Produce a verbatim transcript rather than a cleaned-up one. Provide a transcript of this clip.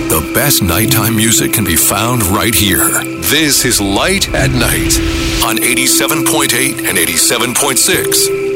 The best nighttime music can be found right here. This is Light at Night on eighty-seven point eight and eighty-seven point six